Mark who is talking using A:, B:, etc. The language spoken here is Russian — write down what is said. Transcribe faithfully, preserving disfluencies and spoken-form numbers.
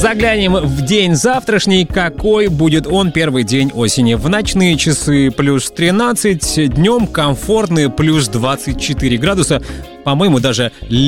A: Заглянем в день завтрашний. Какой будет он первый день осени? В ночные часы плюс тринадцать, днем комфортные плюс двадцать четыре градуса. По-моему, даже